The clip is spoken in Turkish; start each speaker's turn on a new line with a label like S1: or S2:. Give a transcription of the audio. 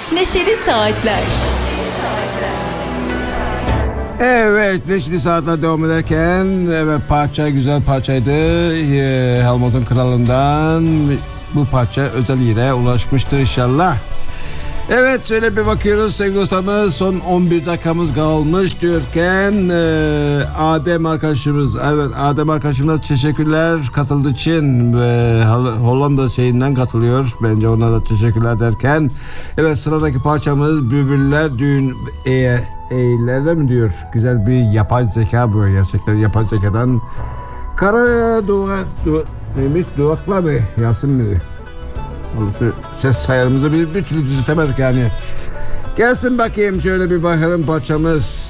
S1: Neşeli Saatler.
S2: Evet, Neşeli Saatler devam ederken evet, parça güzel parçaydı. Helmut'un Kralı'ndan bu parça özel yere ulaşmıştır inşallah. Evet, şöyle bir bakıyoruz sevgili dostlarımız, son 11 dakikamız kalmış diyorken Adem arkadaşımız, evet Adem arkadaşımıza teşekkürler katıldığı için, Hollanda şeyinden katılıyor, bence ona da teşekkürler derken evet, sıradaki parçamız Bülbüller Düğün Eğiler'de mi diyor, güzel bir yapay zeka bu, gerçekten yapay zekadan Kara neymiş, Duvakla mı Yasin mi? Ses sayarımızı bir türlü düzeltemedik yani. Gelsin bakayım, şöyle bir bakalım parçamız.